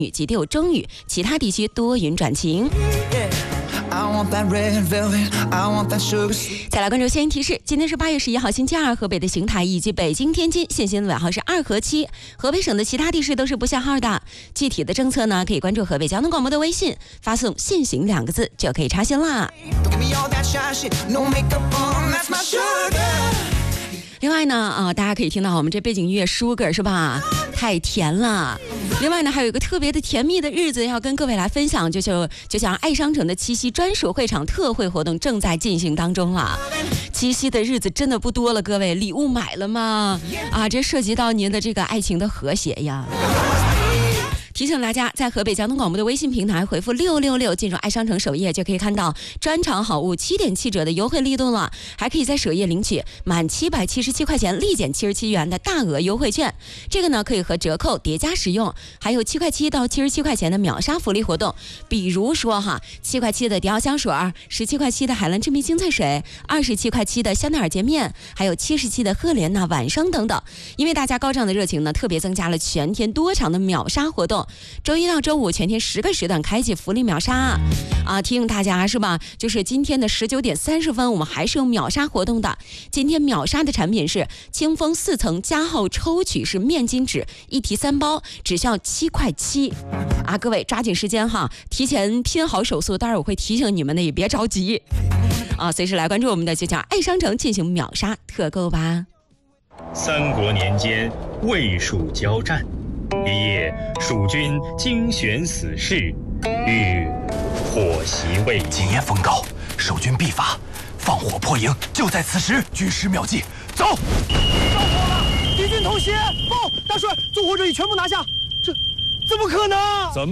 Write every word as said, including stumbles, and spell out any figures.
雨，极地有中雨，其他地区多云转晴。再来关注先行提示，今天是八月十一号星期二，河北的邢台以及北京、天津限行尾号是二和七，河北省的其他地市都是不限号的。具体的政策呢，可以关注河北交通广播的微信，发送限行两个字就可以查询啦。另外呢，啊，大家可以听到我们这背景音乐 Sugar 是吧？太甜了。另外呢，还有一个特别的甜蜜的日子要跟各位来分享，就就就像爱商城的七夕专属会场特惠活动正在进行当中了。七夕的日子真的不多了，各位礼物买了吗？啊，这涉及到您的这个爱情的和谐呀。提醒大家，在河北交通广播的微信平台回复六六六进入爱商城首页，就可以看到专场好物七点七折的优惠力度了，还可以在首页领取满七百七十七块钱立减七十七元的大额优惠券。这个呢可以和折扣叠加使用，还有七块七到七十七块钱的秒杀福利活动，比如说哈，七块七的迪奥香水，十七块七的海蓝之谜精粹水，二十七块七的香奈儿洁面，还有七十七的赫莲娜晚霜等等。因为大家高涨的热情呢，特别增加了全天多场的秒杀活动。周一到周五全天十个时段开启福利秒杀啊！提醒大家是吧？就是今天的十九点三十分，我们还是有秒杀活动的。今天秒杀的产品是清风四层加厚抽取式面巾纸，一提三包，只需要七块七啊！各位抓紧时间哈，提前拼好手速，待会儿我会提醒你们的，也别着急啊！随时来关注我们的就叫爱商城进行秒杀特购吧。 三国年间，魏蜀交战。一夜，蜀军精选死士，欲火袭魏。 今夜风高，守军必发，放火破营就在此时。军师妙计，走！着火了！敌军偷袭！报，大帅，纵火者已全部拿下。这怎么可能？怎么？